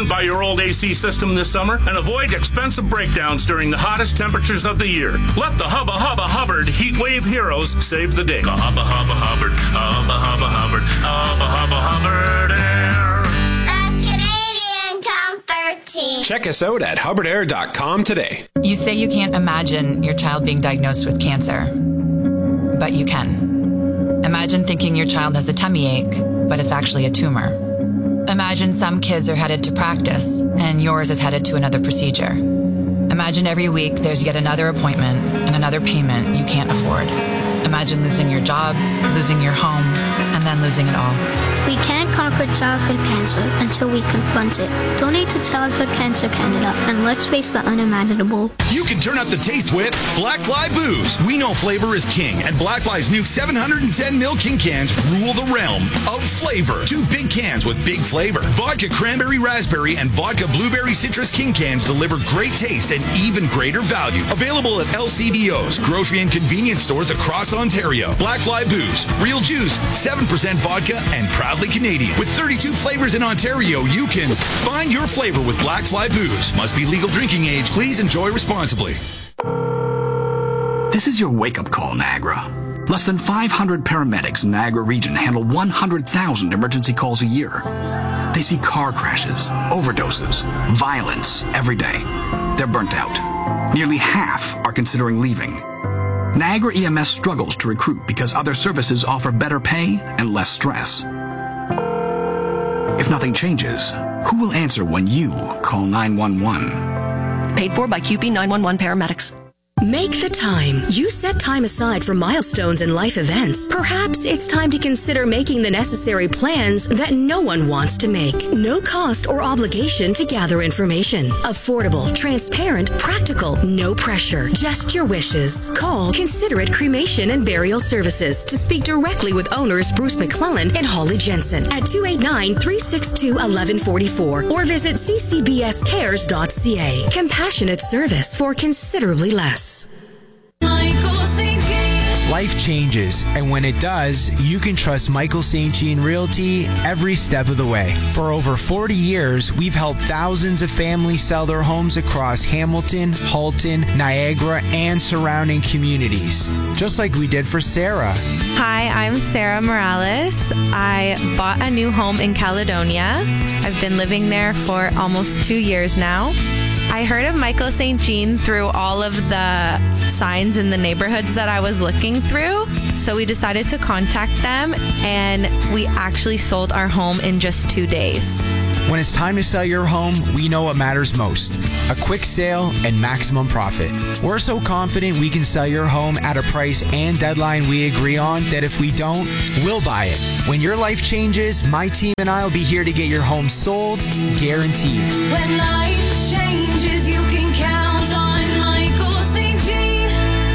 by your old AC system this summer and avoid expensive breakdowns during the hottest temperatures of the year. Let the Hubba Hubba Hubbard Heat Wave Heroes save the day. Hubba Hubba Hubbard, Hubba Hubba Hubbard, Hubba Hubba Hubbard Air. The Canadian Comfort Team. Check us out at hubbardair.com today. You say you can't imagine your child being diagnosed with cancer, but you can. Imagine thinking your child has a tummy ache, but it's actually a tumor. Imagine some kids are headed to practice and yours is headed to another procedure. Imagine every week there's yet another appointment and another payment you can't afford. Imagine losing your job, losing your home, and then losing it all. We can't conquer childhood cancer until we confront it. Donate to Childhood Cancer Canada and let's face the unimaginable. You can turn up the taste with Black Fly Booze. We know flavor is king, and Black Fly's new 710ml King cans rule the realm of flavor. 2 big cans with big flavor. Vodka Cranberry Raspberry and Vodka Blueberry Citrus King cans deliver great taste and even greater value. Available at LCBOs, grocery and convenience stores across Ontario. Black Fly Booze. Real juice, 7% vodka, and proudly Canadian. With 32 flavors in Ontario, you can find your flavor with Black Fly Booze. Must be legal drinking age. Please enjoy responsibly. This is your wake-up call, Niagara. Less than 500 paramedics in Niagara region handle 100,000 emergency calls a year. They see car crashes, overdoses, violence every day. They're burnt out. Nearly half are considering leaving. Niagara EMS struggles to recruit because other services offer better pay and less stress. If nothing changes, who will answer when you call 911? Paid for by QP 911 paramedics. Make the time. You set time aside for milestones and life events. Perhaps it's time to consider making the necessary plans that no one wants to make. No cost or obligation to gather information. Affordable, transparent, practical, no pressure. Just your wishes. Call Considerate Cremation and Burial Services to speak directly with owners Bruce McClellan and Holly Jensen at 289-362-1144 or visit ccbscares.ca. Compassionate service for considerably less. Life changes, and when it does, you can trust Michael St. Jean Realty every step of the way. For over 40 years, we've helped thousands of families sell their homes across Hamilton, Halton, Niagara, and surrounding communities, just like we did for Sarah. Hi, I'm Sarah Morales. I bought a new home in Caledonia. I've been living there for almost 2 years now. I heard of Michael St. Jean through all of the signs in the neighborhoods that I was looking through. So we decided to contact them, and we actually sold our home in just 2 days. When it's time to sell your home, we know what matters most: a quick sale and maximum profit. We're so confident we can sell your home at a price and deadline we agree on that if we don't, we'll buy it. When your life changes, my team and I will be here to get your home sold, guaranteed. When life changes, you can count on Michael St. Jean.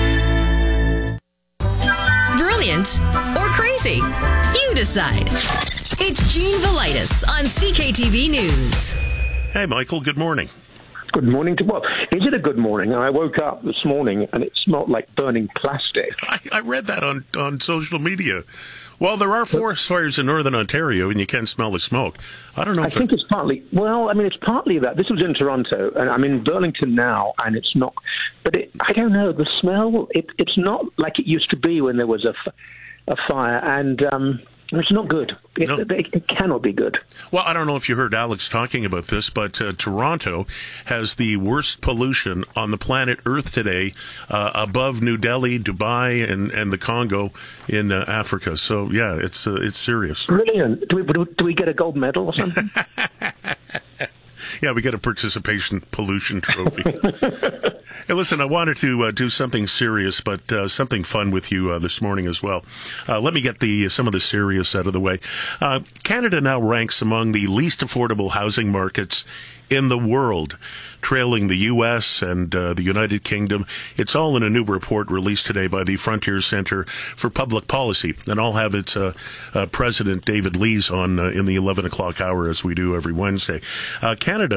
Brilliant or crazy? You decide. It's Gene Velitis on CKTV News. Hey, Michael, good morning. Good morning to well, is it a good morning? I woke up this morning and it smelled like burning plastic. I read that on social media. Well, there are forest fires in northern Ontario, and you can smell the smoke. I don't know. I think it's partly. Well, I mean, it's partly that. This was in Toronto, and I'm in Burlington now, and it's not. But I don't know. The smell. It's not like it used to be when there was a fire, and it's not good. It cannot be good. Well, I don't know if you heard Alex talking about this, but Toronto has the worst pollution on the planet Earth today, above New Delhi, Dubai, and the Congo in Africa. So, yeah, it's serious. Brilliant. Do we get a gold medal or something? Yeah, we get a participation pollution trophy. Hey, listen, I wanted to do something serious, but something fun with you this morning as well. Let me get some of the serious out of the way. Canada now ranks among the least affordable housing markets in the world, trailing the U.S. and the United Kingdom. It's all in a new report released today by the Frontier Centre for Public Policy, and I'll have its President David Lees on in the 11 o'clock hour, as we do every Wednesday. Canada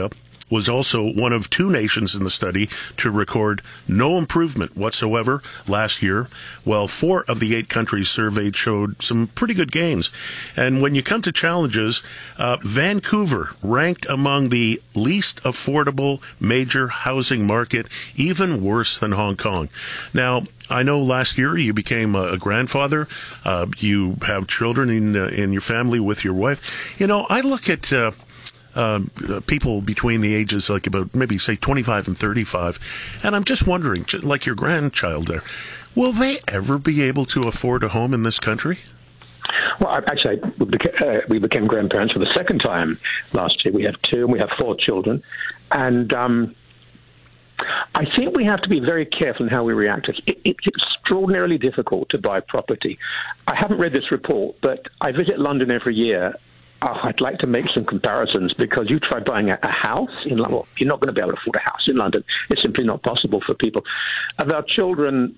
was also one of 2 nations in the study to record no improvement whatsoever last year, while 4 of the 8 countries surveyed showed some pretty good gains. And when you come to challenges, Vancouver ranked among the least affordable major housing market, even worse than Hong Kong. Now, I know last year you became a grandfather. You have children in your family with your wife. You know, I look at people between the ages like about maybe say 25 and 35, and I'm just wondering, like your grandchild there, will they ever be able to afford a home in this country? Well, actually, we became grandparents for the second time last year. We have 2, and we have 4 children, and I think we have to be very careful in how we react. It's extraordinarily difficult to buy property. I haven't read this report, but I visit London every year. I'd like to make some comparisons, because you try buying a house in London, well, you're not going to be able to afford a house in London. It's simply not possible for people. Of our children,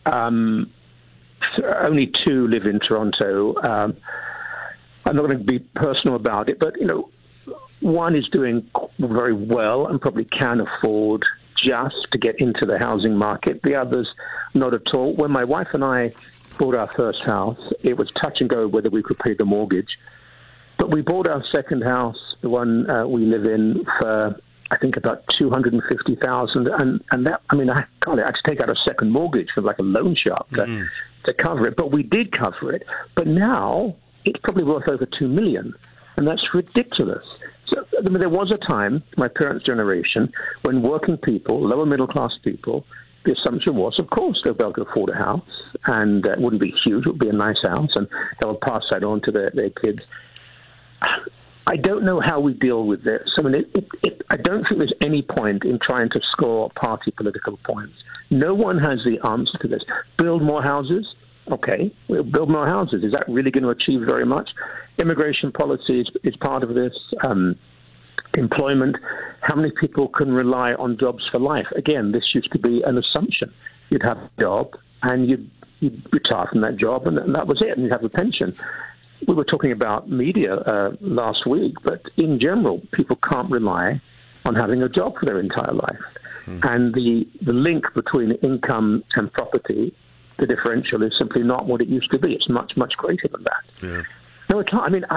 only 2 live in Toronto. I'm not going to be personal about it, but, you know, one is doing very well and probably can afford just to get into the housing market. The others, not at all. When my wife and I bought our first house, it was touch and go whether we could pay the mortgage. But we bought our second house, the one we live in, for I think about $250,000, and that, I mean, I had to take out a second mortgage from like a loan shark to cover it. But we did cover it. But now it's probably worth over $2 million, and that's ridiculous. So I mean, there was a time, my parents' generation, when working people, lower middle class people, the assumption was, of course, they'll be able to afford a house, and it wouldn't be huge; it would be a nice house, and they'll pass that on to their kids. I don't know how we deal with this. I mean, I don't think there's any point in trying to score party political points. No one has the answer to this. Build more houses? Okay, we'll build more houses. Is that really going to achieve very much? Immigration policy is part of this. Employment, how many people can rely on jobs for life? Again, this used to be an assumption. You'd have a job, and you'd retire from that job, and that was it, and you'd have a pension. We were talking about media last week, but in general, people can't rely on having a job for their entire life. And the link between income and property, the differential, is simply not what it used to be. It's much, much greater than that. Yeah. No, it can't. I mean,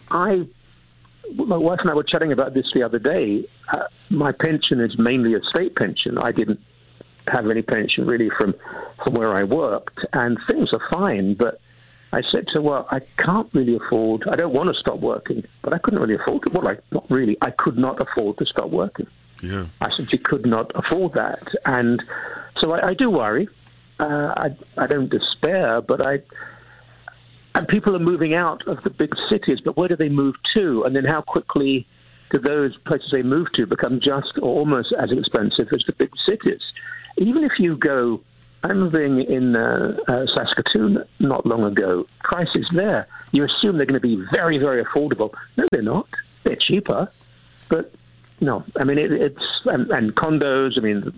my wife and I were chatting about this the other day. My pension is mainly a state pension. I didn't have any pension really from where I worked, and things are fine, but I said to her, well, I can't really afford, I don't want to stop working, but I couldn't really afford it. Well, not really. I could not afford to stop working. Yeah. I simply could not afford that. And so I do worry. I don't despair, but and people are moving out of the big cities, but where do they move to? And then how quickly do those places they move to become just or almost as expensive as the big cities? Even if you go, I'm living in Saskatoon not long ago. Prices there, you assume they're going to be very, very affordable. No, they're not. They're cheaper. But no, I mean, and condos, I mean,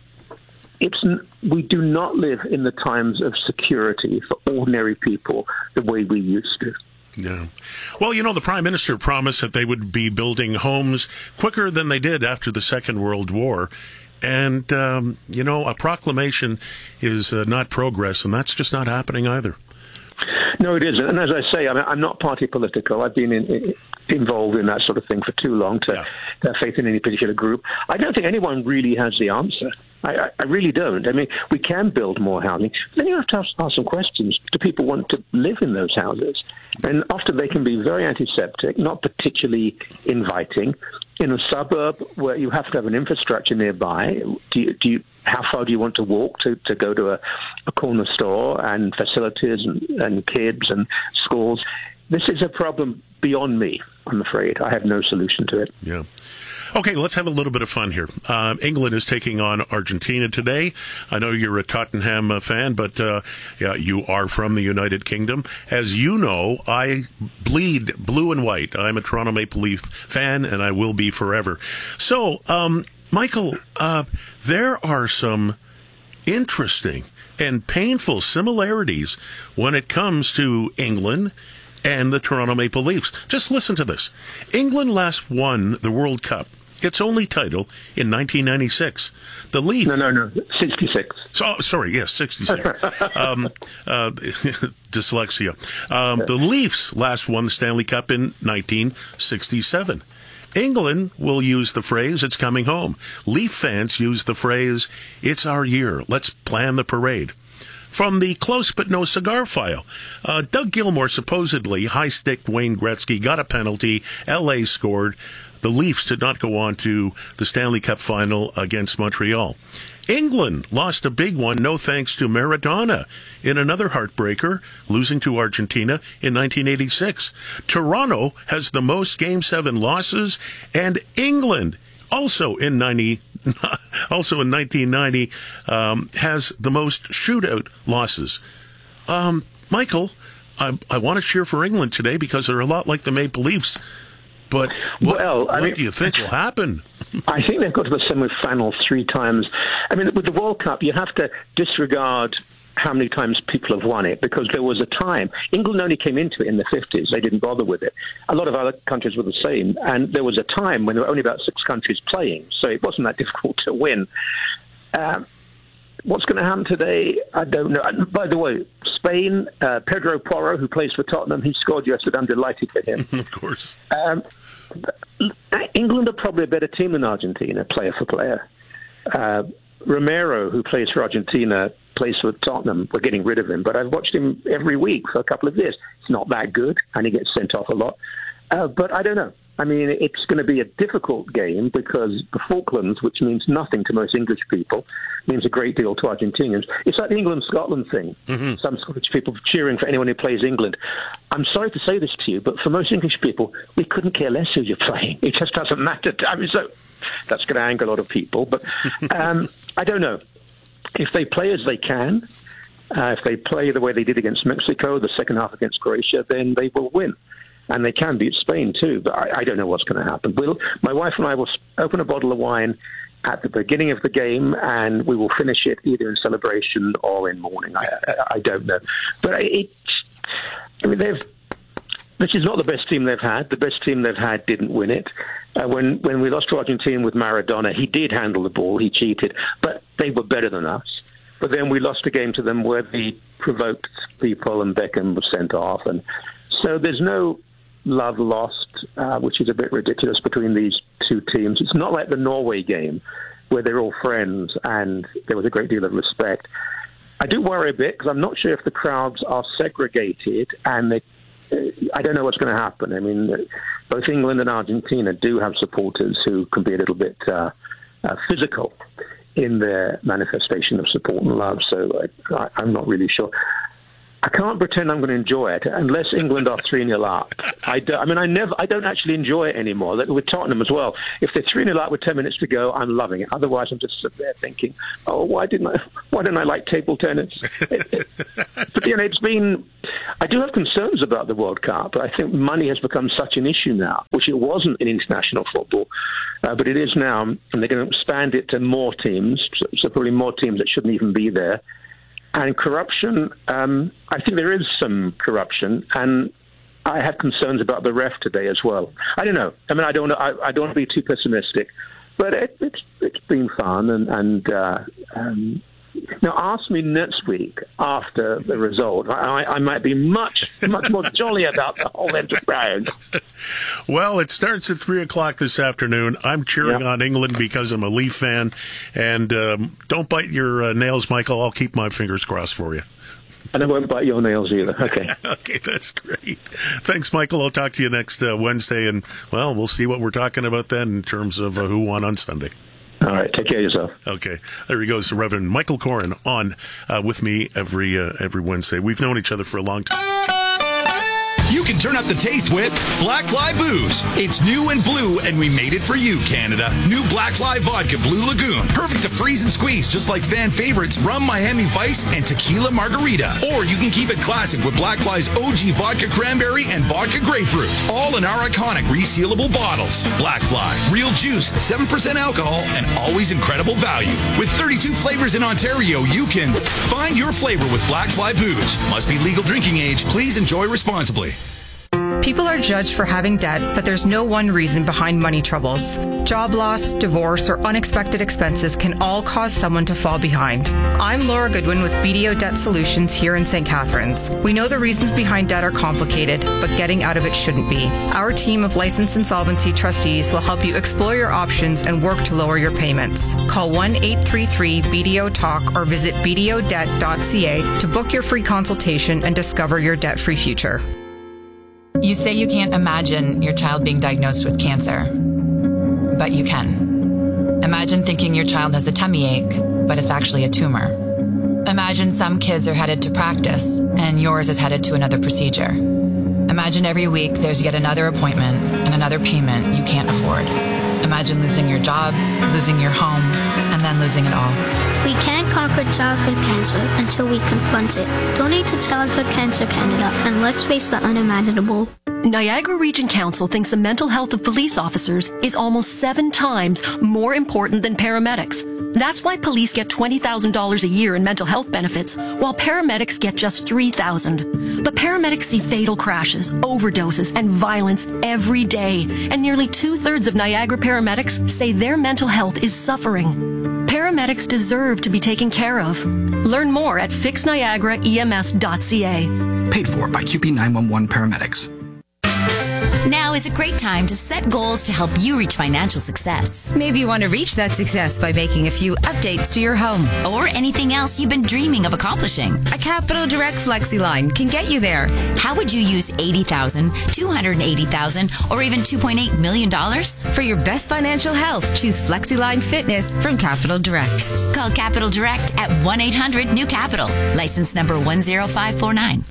we do not live in the times of security for ordinary people the way we used to. Yeah. Well, you know, the Prime Minister promised that they would be building homes quicker than they did after the Second World War. And, you know, a proclamation is not progress, and that's just not happening either. No, it isn't. And as I say, I'm not party political. I've been involved in that sort of thing for too long to have faith in any particular group. I don't think anyone really has the answer. I really don't. I mean, we can build more housing. Then you have to ask some questions. Do people want to live in those houses? And often they can be very antiseptic, not particularly inviting. In a suburb where you have to have an infrastructure nearby, how far do you want to walk to go to a corner store and facilities and kids and schools? This is a problem beyond me, I'm afraid. I have no solution to it. Yeah. Okay, let's have a little bit of fun here. England is taking on Argentina today. I know you're a Tottenham fan, but you are from the United Kingdom. As you know, I bleed blue and white. I'm a Toronto Maple Leaf fan, and I will be forever. So, Michael, there are some interesting and painful similarities when it comes to England and the Toronto Maple Leafs. Just listen to this. England last won the World Cup its only title in 1996. The Leafs... No, 66. Sorry, yes, 66. Dyslexia. The Leafs last won the Stanley Cup in 1967. England will use the phrase, it's coming home. Leaf fans use the phrase, it's our year, let's plan the parade. From the Close But No Cigar file, Doug Gilmour supposedly high-sticked Wayne Gretzky, got a penalty, L.A. scored. The Leafs did not go on to the Stanley Cup final against Montreal. England lost a big one, no thanks to Maradona, in another heartbreaker, losing to Argentina in 1986. Toronto has the most Game 7 losses, and England, also in 1990, has the most shootout losses. Michael, I want to cheer for England today because they're a lot like the Maple Leafs. But what do you think will happen? I think they've got to the semi-final 3 times. I mean, with the World Cup, you have to disregard how many times people have won it, because there was a time. England only came into it in the 50s. They didn't bother with it. A lot of other countries were the same. And there was a time when there were only about 6 countries playing, so it wasn't that difficult to win. What's going to happen today? I don't know. And by the way, Spain, Pedro Porro, who plays for Tottenham, he scored yesterday. I'm delighted for him. Of course. England are probably a better team than Argentina, player for player. Romero, who plays for Argentina, plays for Tottenham. We're getting rid of him, but I've watched him every week for a couple of years. It's not that good, and he gets sent off a lot. But I don't know. I mean, it's going to be a difficult game because the Falklands, which means nothing to most English people, means a great deal to Argentinians. It's like the England-Scotland thing. Mm-hmm. Some Scottish people cheering for anyone who plays England. I'm sorry to say this to you, but for most English people, we couldn't care less who you're playing. It just doesn't matter. I mean, so that's going to anger a lot of people. But I don't know. If they play as they can, if they play the way they did against Mexico, the second half against Croatia, then they will win. And they can beat Spain, too. But I don't know what's going to happen. My wife and I will open a bottle of wine at the beginning of the game, and we will finish it either in celebration or in mourning. I don't know. But this is not the best team they've had. The best team they've had didn't win it. When we lost to Argentina with Maradona, he did handle the ball. He cheated. But they were better than us. But then we lost a game to them where they provoked people and Beckham was sent off. And so there's no love lost, which is a bit ridiculous between these two teams. It's not like the Norway game where they're all friends and there was a great deal of respect. I do worry a bit because I'm not sure if the crowds are segregated, and I don't know what's going to happen. I mean, both England and Argentina do have supporters who can be a little bit physical in their manifestation of support and love, so I'm not really sure. I can't pretend I'm going to enjoy it unless England are 3-0 up. I don't actually enjoy it anymore. With Tottenham as well. If they're 3-0 up with 10 minutes to go, I'm loving it. Otherwise, I'm just sitting there thinking, oh, why didn't I like table tennis? But it's been. I do have concerns about the World Cup. I think money has become such an issue now, which it wasn't in international football, but it is now, and they're going to expand it to more teams. So probably more teams that shouldn't even be there. And corruption, I think there is some corruption, and I have concerns about the ref today as well. I don't know. I mean, I don't want to be too pessimistic, but it's been fun. And now ask me next week after the result. I might be much more jolly about the whole enterprise. Well, it starts at 3:00 this afternoon. I'm cheering on England because I'm a Leaf fan. And don't bite your nails, Michael. I'll keep my fingers crossed for you. And I won't bite your nails either. Okay. Okay, that's great. Thanks, Michael. I'll talk to you next Wednesday. And, well, we'll see what we're talking about then in terms of who won on Sunday. All right, take care of yourself. Okay, there he goes, the Reverend Michael Koren on with me every Wednesday. We've known each other for a long time. You can turn up the taste with Black Fly Booze. It's new and blue, and we made it for you, Canada. New Black Fly Vodka Blue Lagoon. Perfect to freeze and squeeze, just like fan favorites Rum Miami Vice and Tequila Margarita. Or you can keep it classic with Black Fly's OG Vodka Cranberry and Vodka Grapefruit. All in our iconic resealable bottles. Black Fly. Real juice, 7% alcohol, and always incredible value. With 32 flavors in Ontario, you can find your flavor with Black Fly Booze. Must be legal drinking age. Please enjoy responsibly. People are judged for having debt, but there's no one reason behind money troubles. Job loss, divorce, or unexpected expenses can all cause someone to fall behind. I'm Laura Goodwin with BDO Debt Solutions here in St. Catharines. We know the reasons behind debt are complicated, but getting out of it shouldn't be. Our team of licensed insolvency trustees will help you explore your options and work to lower your payments. Call 1-833-BDO-TALK or visit bdodebt.ca to book your free consultation and discover your debt-free future. You say you can't imagine your child being diagnosed with cancer, but you can. Imagine thinking your child has a tummy ache, but it's actually a tumor. Imagine some kids are headed to practice and yours is headed to another procedure. Imagine every week there's yet another appointment and another payment you can't afford. Imagine losing your job, losing your home, and then losing it all. We can't conquer childhood cancer until we confront it. Donate to Childhood Cancer Canada and let's face the unimaginable. Niagara Region Council thinks the mental health of police officers is almost 7 times more important than paramedics. That's why police get $20,000 a year in mental health benefits, while paramedics get just $3,000. But paramedics see fatal crashes, overdoses, and violence every day, and nearly 2/3 of Niagara paramedics say their mental health is suffering. Paramedics deserve to be taken care of. Learn more at fixniagaraems.ca. Paid for by QP 911 paramedics. Now is a great time to set goals to help you reach financial success. Maybe you want to reach that success by making a few updates to your home. Or anything else you've been dreaming of accomplishing. A Capital Direct FlexiLine can get you there. How would you use $80,000, $280,000, or even $2.8 million? For your best financial health, choose FlexiLine Fitness from Capital Direct. Call Capital Direct at 1-800-NEW-CAPITAL. License number 10549.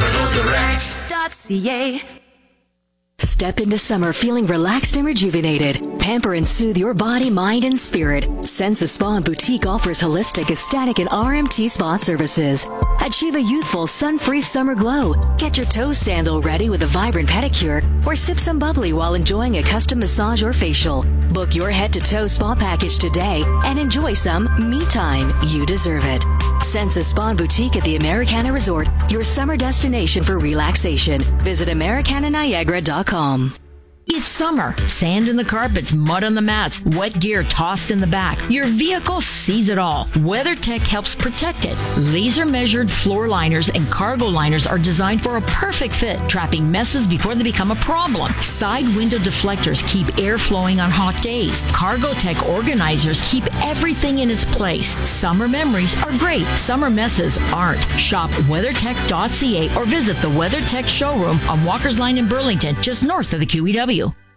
CapitalDirect.ca. Step into summer feeling relaxed and rejuvenated. Pamper and soothe your body, mind, and spirit. Sensa Spa and Boutique offers holistic, aesthetic, and RMT spa services. Achieve a youthful, sun-free summer glow. Get your toe sandal ready with a vibrant pedicure, or sip some bubbly while enjoying a custom massage or facial. Book your head-to-toe spa package today and enjoy some me time. You deserve it. Sensa Spa and Boutique at the Americana Resort, your summer destination for relaxation. Visit AmericanaNiagara.com. It's summer. Sand in the carpets, mud on the mats, wet gear tossed in the back. Your vehicle sees it all. WeatherTech helps protect it. Laser-measured floor liners and cargo liners are designed for a perfect fit, trapping messes before they become a problem. Side window deflectors keep air flowing on hot days. CargoTech organizers keep everything in its place. Summer memories are great. Summer messes aren't. Shop WeatherTech.ca or visit the WeatherTech showroom on Walker's Line in Burlington, just north of the QEW.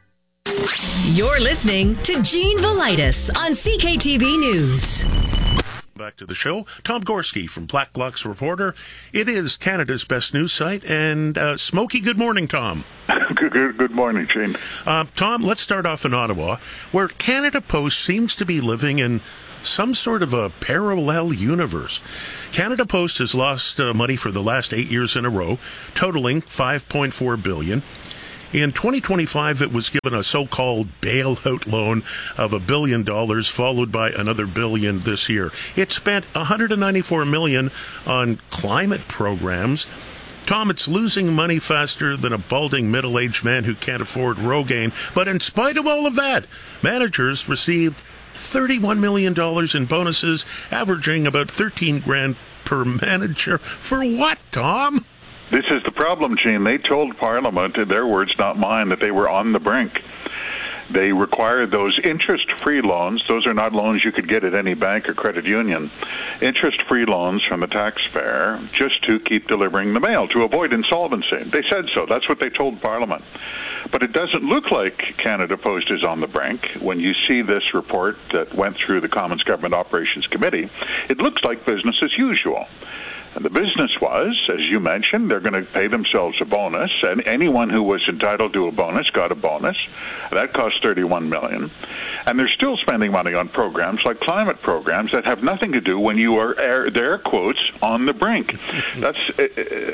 You're listening to Gene Velitis on CKTV News. Back to the show. Tom Gorski from Black Lux Reporter. It is Canada's best news site. And Smokey, good morning, Tom. Good morning, Gene. Tom, let's start off in Ottawa, where Canada Post seems to be living in some sort of a parallel universe. Canada Post has lost money for the last 8 years in a row, totaling $5.4 billion. In 2025, it was given a so-called bailout loan of $1 billion, followed by another $1 billion this year. It spent $194 million on climate programs. Tom, it's losing money faster than a balding middle-aged man who can't afford Rogaine. But in spite of all of that, managers received $31 million in bonuses, averaging about $13,000 per manager. For what, Tom? This is the problem, Gene. They told Parliament, in their words, not mine, that they were on the brink. They required those interest-free loans. Those are not loans you could get at any bank or credit union. Interest-free loans from the taxpayer just to keep delivering the mail, to avoid insolvency. They said so. That's what they told Parliament. But it doesn't look like Canada Post is on the brink. When you see this report that went through the Commons Government Operations Committee, it looks like business as usual. And the business was, as you mentioned, they're going to pay themselves a bonus, and anyone who was entitled to a bonus got a bonus. That cost $31 million. And they're still spending money on programs like climate programs that have nothing to do when you are, their quotes, on the brink.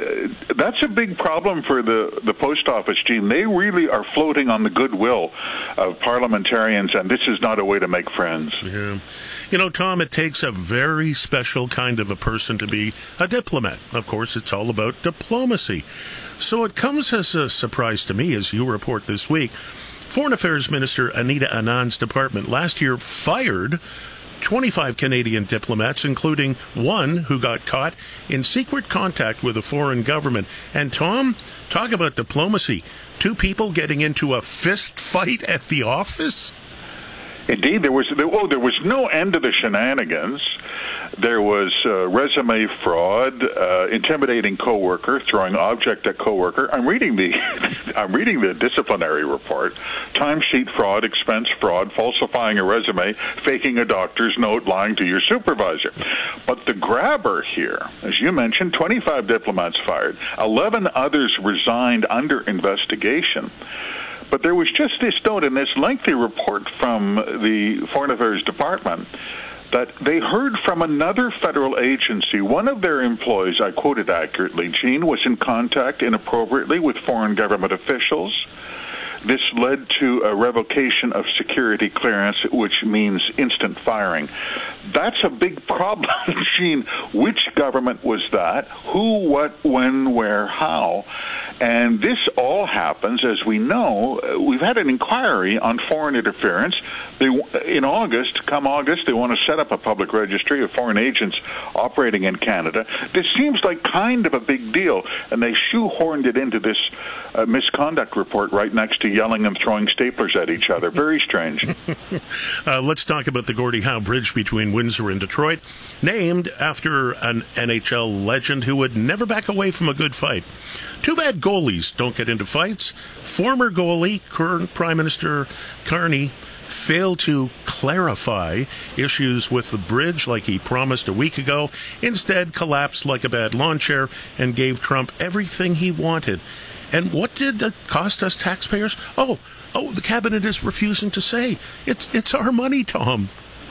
That's a big problem for the post office, Gene. They really are floating on the goodwill of parliamentarians, and this is not a way to make friends. Yeah. You know, Tom, it takes a very special kind of a person to be a diplomat. Of course, it's all about diplomacy. So it comes as a surprise to me, as you report this week, Foreign Affairs Minister Anita Anand's department last year fired 25 Canadian diplomats, including one who got caught in secret contact with a foreign government. And Tom, talk about diplomacy. 2 people getting into a fist fight at the office? Indeed, there was no end to the shenanigans. There was resume fraud, intimidating coworker, throwing object at coworker. I'm reading the disciplinary report. Timesheet fraud, expense fraud, falsifying a resume, faking a doctor's note, lying to your supervisor. But the grabber here, as you mentioned, 25 diplomats fired, 11 others resigned under investigation. But there was just this note in this lengthy report from the Foreign Affairs Department that they heard from another federal agency. One of their employees, I quoted accurately, Gene, was in contact inappropriately with foreign government officials. This led to a revocation of security clearance, which means instant firing. That's a big problem, Gene. Which government was that? Who, what, when, where, how? And this all happens, as we know. We've had an inquiry on foreign interference. Come August, they want to set up a public registry of foreign agents operating in Canada. This seems like kind of a big deal, and they shoehorned it into this misconduct report right next to yelling and throwing staplers at each other. Very strange. Let's talk about the Gordie Howe Bridge between Windsor and Detroit, named after an NHL legend who would never back away from a good fight. Too bad goalies don't get into fights. Former goalie, current Prime Minister Carney, failed to clarify issues with the bridge like he promised a week ago. Instead, collapsed like a bad lawn chair and gave Trump everything he wanted. And what did it cost us taxpayers? Oh, the cabinet is refusing to say. It's our money, Tom.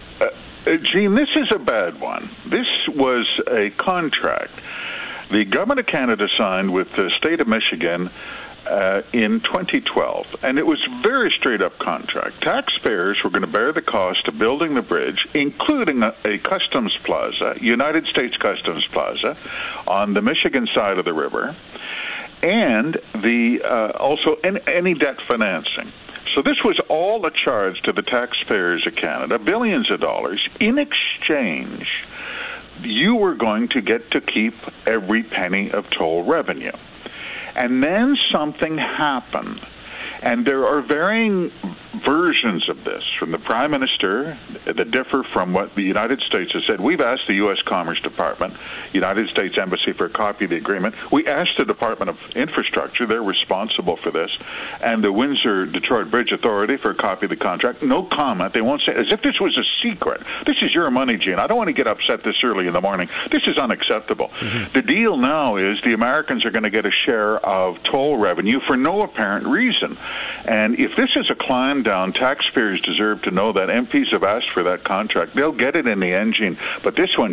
Gene, this is a bad one. This was a contract the government of Canada signed with the state of Michigan in 2012, and it was a very straight-up contract. Taxpayers were going to bear the cost of building the bridge, including a customs plaza, United States Customs Plaza, on the Michigan side of the river, and also any debt financing. So this was all a charge to the taxpayers of Canada, billions of dollars. In exchange, you were going to get to keep every penny of toll revenue. And then something happened. And there are varying versions of this from the Prime Minister that differ from what the United States has said. We've asked the U.S. Commerce Department, United States Embassy, for a copy of the agreement. We asked the Department of Infrastructure, they're responsible for this, and the Windsor-Detroit Bridge Authority for a copy of the contract. No comment. They won't say, as if this was a secret. This is your money, Gene. I don't want to get upset this early in the morning. This is unacceptable. Mm-hmm. The deal now is the Americans are going to get a share of toll revenue for no apparent reason. And if this is a climb down, taxpayers deserve to know that. MPs have asked for that contract. They'll get it in the end, Gene. But this one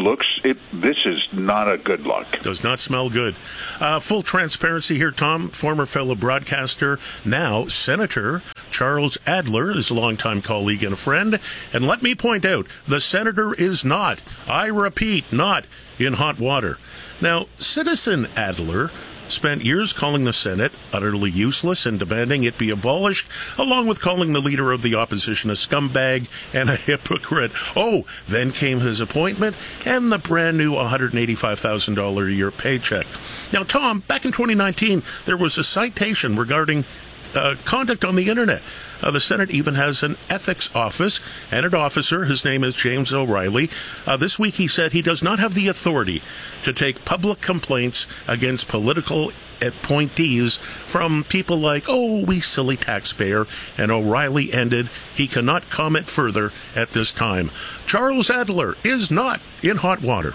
this is not a good luck. Does not smell good. Full transparency here, Tom. Former fellow broadcaster, now Senator Charles Adler is a longtime colleague and a friend. And let me point out, the senator is not, I repeat, not in hot water. Now, Citizen Adler spent years calling the Senate utterly useless and demanding it be abolished, along with calling the leader of the opposition a scumbag and a hypocrite. Oh, then came his appointment and the brand new $185,000 a year paycheck. Now, Tom, back in 2019, there was a citation regarding conduct on the Internet. The Senate even has an ethics office and an officer. His name is James O'Reilly. This week he said he does not have the authority to take public complaints against political appointees from people like, we silly taxpayer. And O'Reilly ended, he cannot comment further at this time. Charles Adler is not in hot water.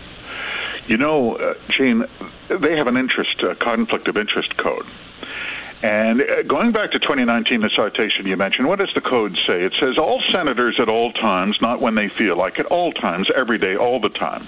You know, Gene, they have an conflict of interest code. And going back to 2019, the citation you mentioned, what does the code say? It says all senators at all times, not when they feel like it, all times, every day, all the time,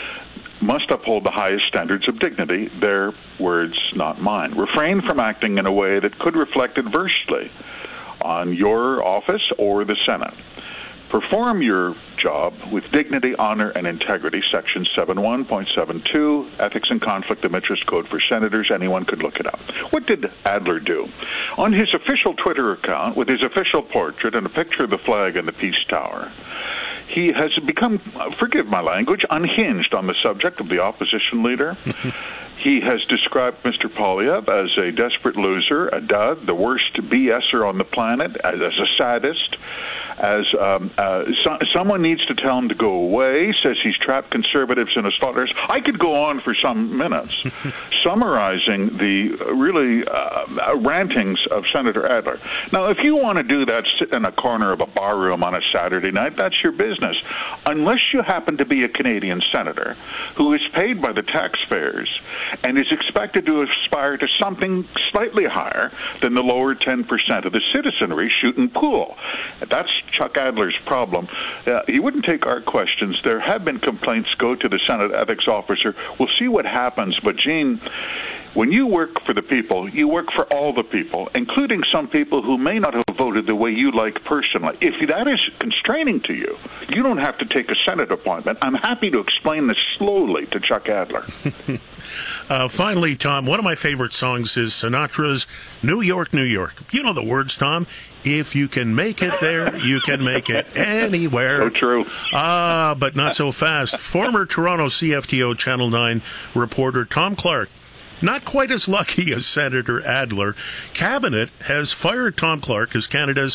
must uphold the highest standards of dignity, their words, not mine. Refrain from acting in a way that could reflect adversely on your office or the Senate. Perform your job with dignity, honor, and integrity. Section 71.72, Ethics and Conflict of Interest Code for Senators. Anyone could look it up. What did Adler do? On his official Twitter account, with his official portrait and a picture of the flag and the Peace Tower, he has become, forgive my language, unhinged on the subject of the opposition leader. He has described Mr. Poilievre as a desperate loser, a dud, the worst BSer on the planet, as a sadist, as someone needs to tell him to go away, says he's trapped conservatives in a slaughterhouse. I could go on for some minutes summarizing the really rantings of Senator Adler. Now, if you want to do that, sit in a corner of a bar room on a Saturday night, that's your business. Unless you happen to be a Canadian senator who is paid by the taxpayers and is expected to aspire to something slightly higher than the lower 10% of the citizenry shooting pool. That's Chuck Adler's problem. He wouldn't take our questions. There have been complaints. Go to the Senate ethics officer. We'll see what happens. But, Gene, when you work for the people, you work for all the people, including some people who may not have voted the way you like personally. If that is constraining to you, you don't have to take a Senate appointment. I'm happy to explain this slowly to Chuck Adler. Finally, Tom, one of my favorite songs is Sinatra's New York, New York. You know the words, Tom. If you can make it there, you can make it anywhere. So true. But not so fast. Former Toronto CFTO Channel 9 reporter Tom Clark, not quite as lucky as Senator Adler. Cabinet has fired Tom Clark as Canada's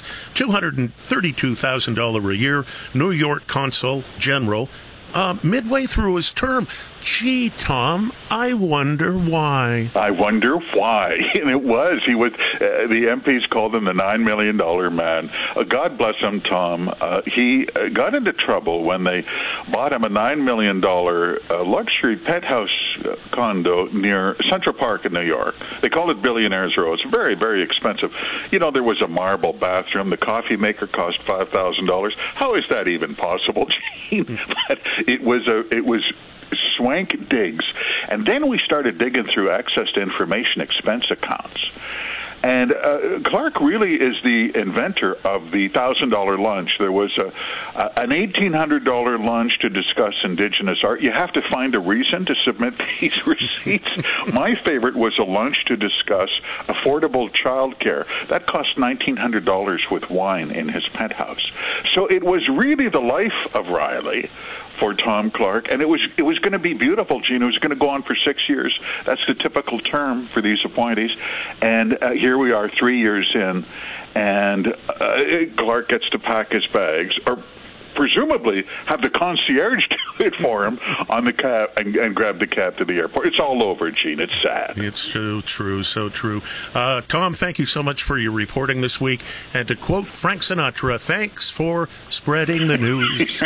$232,000 a year New York Consul General midway through his term. Gee, Tom, I wonder why. I wonder why. And it was. He was. The MPs called him the $9 million man. God bless him, Tom. He got into trouble when they bought him a $9 million luxury penthouse condo near Central Park in New York. They called it Billionaire's Row. It's very, very expensive. You know, there was a marble bathroom. The coffee maker cost $5,000. How is that even possible, Gene? But it was swank digs. And then we started digging through access to information expense accounts. And Clark really is the inventor of the $1,000 lunch. There was an $1,800 lunch to discuss Indigenous art. You have to find a reason to submit these receipts. My favorite was a lunch to discuss affordable child care. That cost $1,900 with wine in his penthouse. So it was really the life of Riley for Tom Clark, and it was going to be beautiful, Gene. It was going to go on for 6 years. That's the typical term for these appointees. And here we are 3 years in, and Clark gets to pack his bags, or presumably have the concierge do it for him on the cab and grab the cab to the airport. It's all over, Gene. It's sad. It's so true, so true. Tom, thank you so much for your reporting this week. And to quote Frank Sinatra, thanks for spreading the news.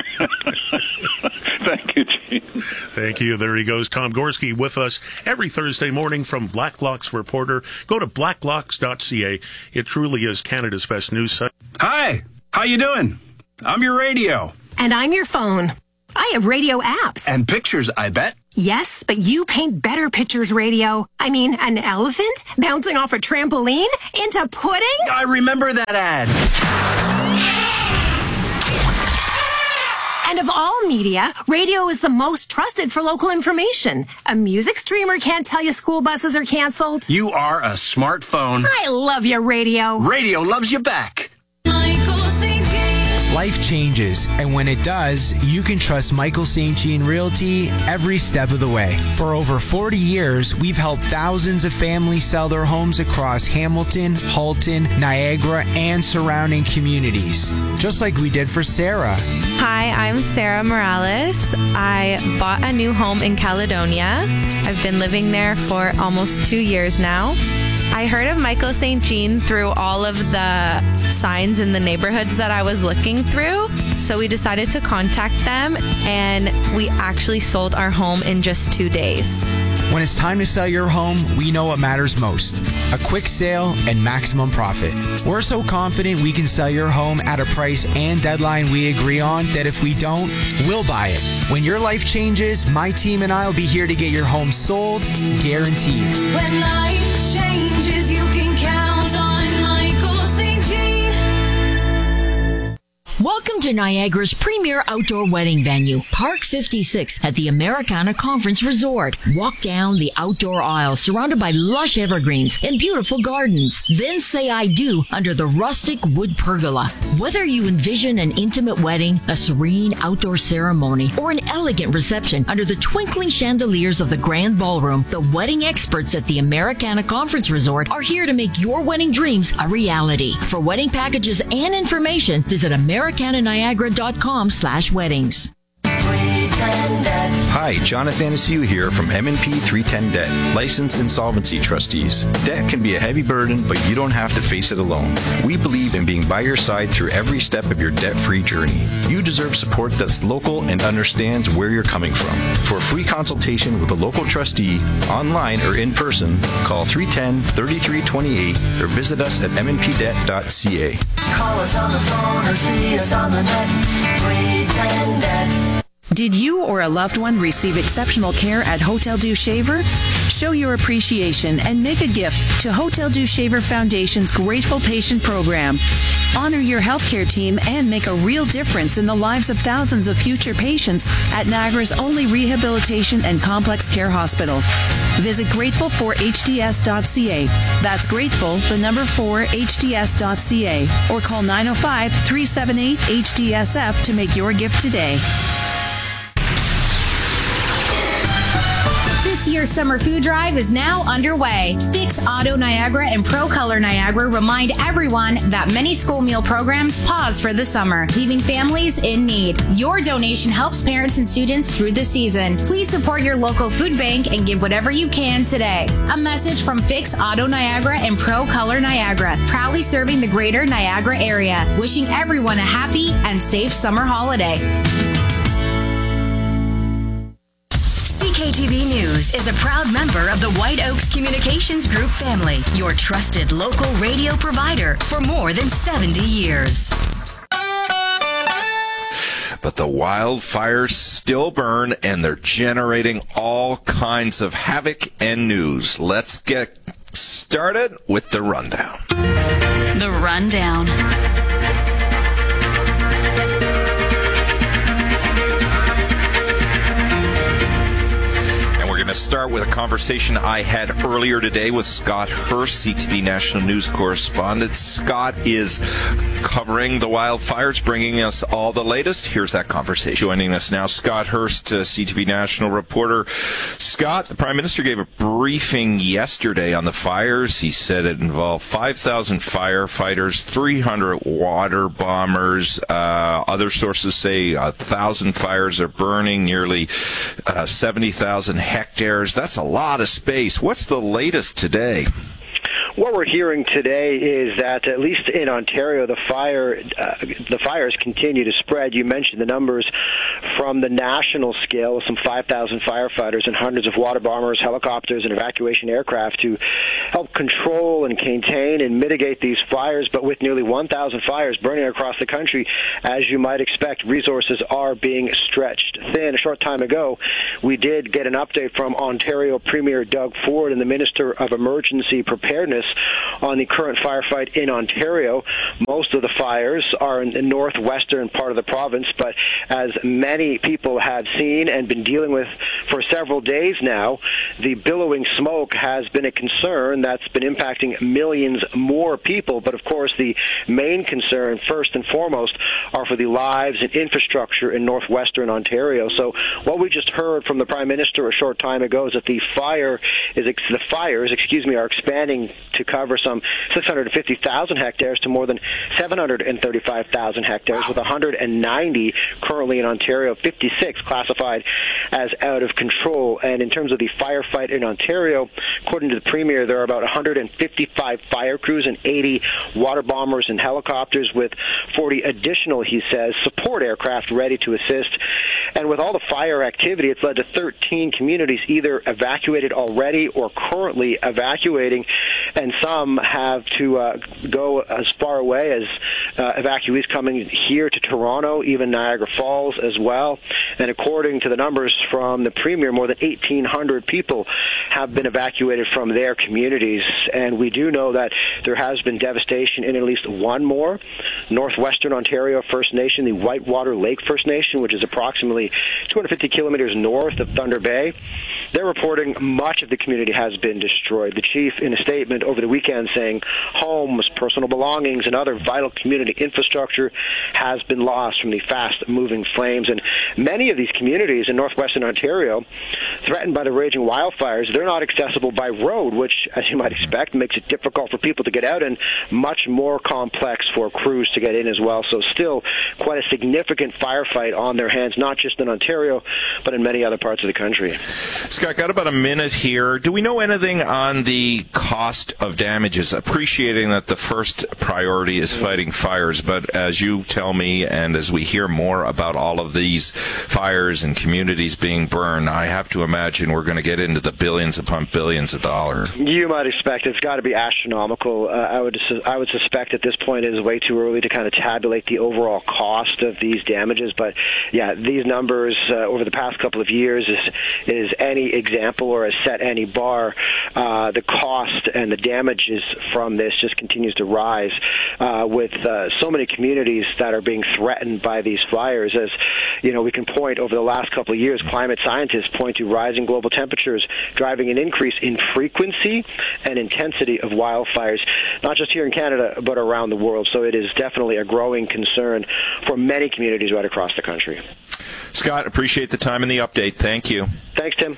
Thank you, Gene. Thank you. There he goes. Tom Gorski with us every Thursday morning from Blacklocks Reporter. Go to blacklocks.ca. It truly is Canada's best news site. Hi. How you doing? I'm your radio. And I'm your phone. I have radio apps. And pictures, I bet. Yes, but you paint better pictures, radio. I mean, an elephant bouncing off a trampoline into pudding? I remember that ad. And of all media, radio is the most trusted for local information. A music streamer can't tell you school buses are canceled. You are a smartphone. I love you, radio. Radio loves you back. Life changes, and when it does, you can trust Michael St. Jean Realty every step of the way. For over 40 years, we've helped thousands of families sell their homes across Hamilton, Halton, Niagara, and surrounding communities. Just like we did for Sarah. Hi, I'm Sarah Morales. I bought a new home in Caledonia. I've been living there for almost 2 years now. I heard of Michael St. Jean through all of the signs in the neighborhoods that I was looking through. So we decided to contact them, and we actually sold our home in just 2 days. When it's time to sell your home, we know what matters most. A quick sale and maximum profit. We're so confident we can sell your home at a price and deadline we agree on that if we don't, we'll buy it. When your life changes, my team and I will be here to get your home sold, guaranteed. When life changes, you can count on Michael St. Jean. Welcome to Niagara's premier outdoor wedding venue, Park 56 at the Americana Conference Resort. Walk down the outdoor aisle surrounded by lush evergreens and beautiful gardens. Then say I do under the rustic wood pergola. Whether you envision an intimate wedding, a serene outdoor ceremony, or an elegant reception under the twinkling chandeliers of the Grand Ballroom, the wedding experts at the Americana Conference Resort are here to make your wedding dreams a reality. For wedding packages and information, visit americananiagara.com/weddings. Hi, Jonathan Anaciu here from M&P 310 Debt, licensed insolvency trustees. Debt can be a heavy burden, but you don't have to face it alone. We believe in being by your side through every step of your debt-free journey. You deserve support that's local and understands where you're coming from. For a free consultation with a local trustee, online or in person, call 310-3328 or visit us at mnpdebt.ca. Call us on the phone or see us on the net. 310 Debt. Did you or a loved one receive exceptional care at Hotel Dieu Shaver? Show your appreciation and make a gift to Hotel Dieu Shaver Foundation's Grateful Patient Program. Honor your healthcare team and make a real difference in the lives of thousands of future patients at Niagara's only rehabilitation and complex care hospital. Visit grateful4hds.ca. That's grateful, the number 4hds.ca, or call 905-378-HDSF to make your gift today. This year's summer food drive is now underway. Fix Auto Niagara and Pro Color Niagara remind everyone that many school meal programs pause for the summer, leaving families in need. Your donation helps parents and students through the season. Please support your local food bank and give whatever you can today. A message from Fix Auto Niagara and Pro Color Niagara, proudly serving the greater Niagara area. Wishing everyone a happy and safe summer holiday. CKTV News is a proud member of the White Oaks Communications Group family, your trusted local radio provider for more than 70 years. But the wildfires still burn, and they're generating all kinds of havoc and news. Let's get started with the rundown. The rundown. We're going to start with a conversation I had earlier today with Scott Hurst, CTV National News correspondent. Scott is covering the wildfires, bringing us all the latest. Here's that conversation. Joining us now, Scott Hurst, CTV National reporter. Scott, the Prime Minister gave a briefing yesterday on the fires. He said it involved 5,000 firefighters, 300 water bombers. Other sources say 1,000 fires are burning, nearly 70,000 hectares. That's a lot of space. What's the latest today? What we're hearing today is that, at least in Ontario, the fires continue to spread. You mentioned the numbers from the national scale of some 5,000 firefighters and hundreds of water bombers, helicopters, and evacuation aircraft to help control and contain and mitigate these fires. But with nearly 1,000 fires burning across the country, as you might expect, resources are being stretched thin. A short time ago, we did get an update from Ontario Premier Doug Ford and the Minister of Emergency Preparedness on the current firefight in Ontario. Most of the fires are in the northwestern part of the province, but as many people have seen and been dealing with for several days now, the billowing smoke has been a concern that's been impacting millions more people. But of course, the main concern, first and foremost, are for the lives and infrastructure in northwestern Ontario. So what we just heard from the Prime Minister a short time ago is that the fires are expanding to cover some 650,000 hectares to more than 735,000 hectares, with 190 currently in Ontario, 56 classified as out of control. And in terms of the firefight in Ontario, according to the Premier, there are about 155 fire crews and 80 water bombers and helicopters, with 40 additional, he says, support aircraft ready to assist. And with all the fire activity, it's led to 13 communities either evacuated already or currently evacuating, and some have to go as far away as evacuees coming here to Toronto, even Niagara Falls as well. And according to the numbers from the Premier, more than 1,800 people have been evacuated from their communities. And we do know that there has been devastation in at least one more. Northwestern Ontario First Nation, the Whitewater Lake First Nation, which is approximately 250 kilometers north of Thunder Bay. They're reporting much of the community has been destroyed. The chief, in a statement over the weekend, saying homes, personal belongings, and other vital community infrastructure has been lost from the fast-moving flames. And many of these communities in northwestern Ontario, threatened by the raging wildfires, they're not accessible by road, which, as you might expect, makes it difficult for people to get out and much more complex for crews to get in as well. So still quite a significant firefight on their hands, not just in Ontario, but in many other parts of the country. Scott, got about a minute here. Do we know anything on the cost of damages? Appreciating that the first priority is fighting fires, but as you tell me, and as we hear more about all of these fires and communities being burned, I have to imagine we're going to get into the billions upon billions of dollars. You might expect it's got to be astronomical. I would suspect at this point it is way too early to kind of tabulate the overall cost of these damages. But yeah, these numbers over the past couple of years is any example or has set any bar. The cost and the damages from this just continues to rise with so many communities that are being threatened by these fires. As you know, we can point over the last couple of years, climate scientists point to rising global temperatures driving an increase in frequency and intensity of wildfires, not just here in Canada, but around the world. So it is definitely a growing concern for many communities right across the country. Scott, appreciate the time and the update. Thank you. Thanks, Tim.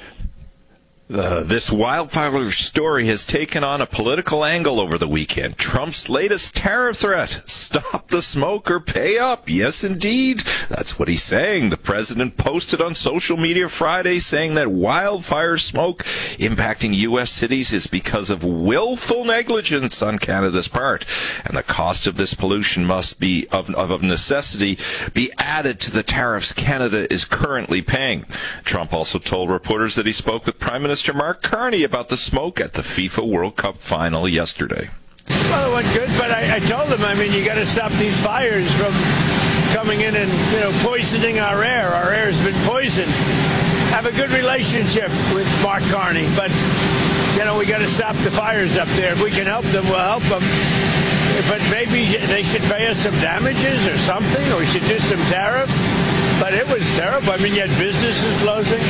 This wildfire story has taken on a political angle over the weekend. Trump's latest tariff threat: stop the smoke or pay up. Yes, indeed. That's what he's saying. The president posted on social media Friday saying that wildfire smoke impacting U.S. cities is because of willful negligence on Canada's part. And the cost of this pollution must be, of necessity, be added to the tariffs Canada is currently paying. Trump also told reporters that he spoke with Prime Minister Mark Carney about the smoke at the FIFA World Cup final yesterday. Well, it went good, but I told him, you got to stop these fires from coming in and, poisoning our air. Our air has been poisoned. I have a good relationship with Mark Carney, but, we got to stop the fires up there. If we can help them, we'll help them. But maybe they should pay us some damages or something, or we should do some tariffs. But it was terrible. You had businesses closing.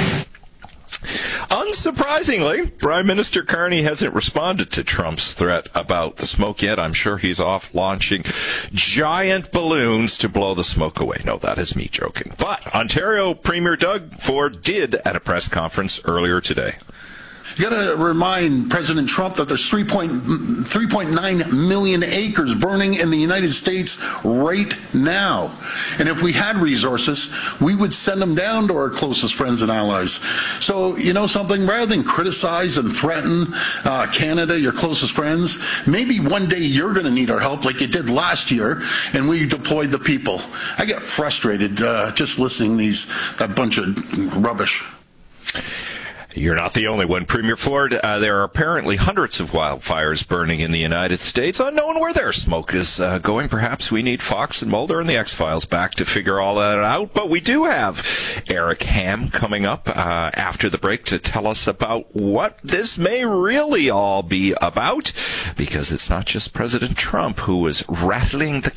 Unsurprisingly, Prime Minister Carney hasn't responded to Trump's threat about the smoke yet. I'm sure he's off launching giant balloons to blow the smoke away. No, that is me joking. But Ontario Premier Doug Ford did at a press conference earlier today. You got to remind President Trump that there's 3.9 million acres burning in the United States right now. And if we had resources, we would send them down to our closest friends and allies. So, something, rather than criticize and threaten Canada, your closest friends, maybe one day you're going to need our help like you did last year, and we deployed the people. I get frustrated just listening to that bunch of rubbish. You're not the only one, Premier Ford. There are apparently hundreds of wildfires burning in the United States. Unknown where their smoke is going. Perhaps we need Fox and Mulder and the X-Files back to figure all that out. But we do have Eric Ham coming up after the break to tell us about what this may really all be about. Because it's not just President Trump who is rattling the